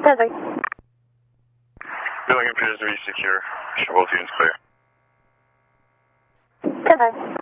10-3. Building appears to be secure. Show both units clear. 10-9.